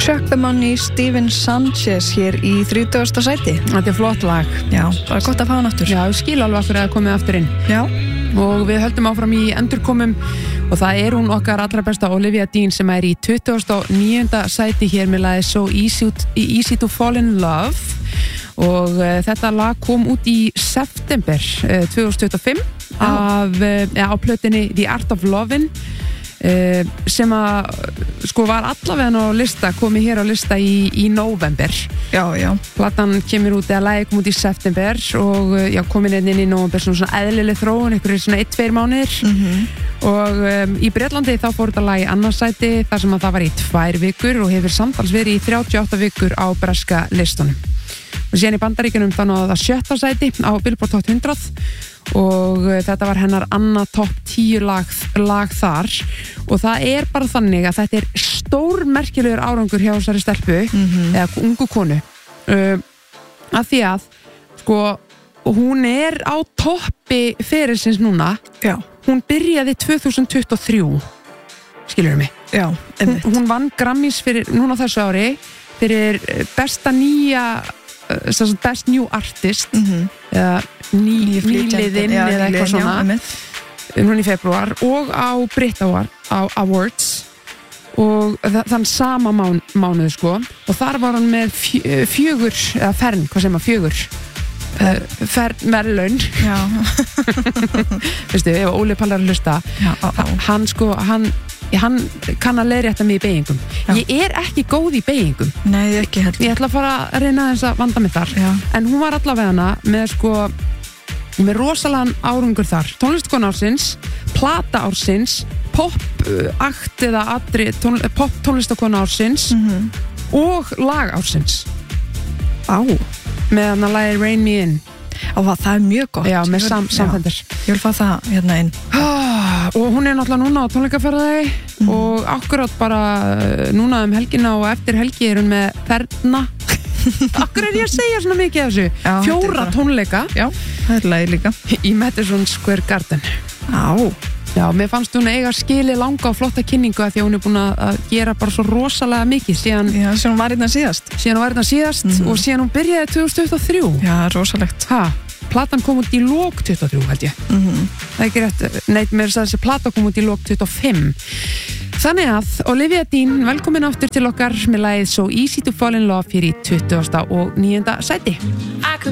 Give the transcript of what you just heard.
Chuck the Money, Steven Sanchez hér í 30. sæti. Þetta flott lag. Já, bara gott að fá hann aftur. Já, skil alveg okkur að komið aftur inn. Já. Og við höldum áfram í endurkomum og það hún okkar allra besta Olivia Dean sem í 29. sæti hér með lagið So Easy to Fall in Love og þetta lag kom út í september 2025 á plötunni The Art of Lovin' sem var allavega á lista, komið hér á lista í november. Já. Platan kemur út, lagið kom út í september og komin inn í november svona eðlileg þróun, einhverjir svona 1-2 mánuðir. Og í Bretlandi þá fór þetta lag í annarsæti þar sem að það var í 2 vikur og hefur samtals verið í 38 vikur á breska listunum. Og síðan í Bandaríkjunum þá náði það 7. sæti á Billboard Hot 100 og þetta var hennar annað topp 10 lag þar og það bara þannig að þetta stórmerkilegur árangur hjá þessari stelpu eða ungu konu af því að hún á toppi ferilsins núna. Já. Hún byrjaði 2023 skilurðu mig. Já, hún vann Grammys fyrir núna á þessu ári fyrir besta nýja Best New Artist eða nýliðinn eða eitthvað svona núna í februar og á Brit Awards og þann sama mánuð og þar var hann með 4 eða fern, hvað segir maður, 4 fernverðlaun. Já. Veistu, ef Óli Pallar hlusta hann kann að leiðrétta mig í beygingum. Já. Ég ekki góð í beygingum. Nei, ekki heldur. Ég ætla að fara að reyna þess að vanda mig þar. Já. En hún var allavega hana með rosalegan árangur þar. Tónlistakona ársins, plata ársins, pop-akt eða pop-tónlistakona ársins og lag ársins. Með hann að lagi Rain Me In. Það mjög gott. Já, með samfendir. Ég vil fá það hérna inn. Og hún náttúrulega núna á tónleikaferðalagi og akkurat bara núna helgina og eftir helgi hún með ferna. Akkur ég að segja svona mikið af þessu. Já, 4 tónleika. Já, það lagi líka. Í Madison Square Garden. Já, mér fannst hún eiga skili langa og flotta kynningu að því að hún búin að gera bara svo rosalega mikið síðan hún var hérna síðast. Og síðan hún byrjaði 2023. Já, rosalegt. Platan kom út í lok 23 held ég. Það ekki rétt, neitt mér að þessi plata kom út í lok 25. Þannig að Olivia Dean, velkomin aftur til okkar með lagið So Easy to Fall in Love fyrir í 29. sæti.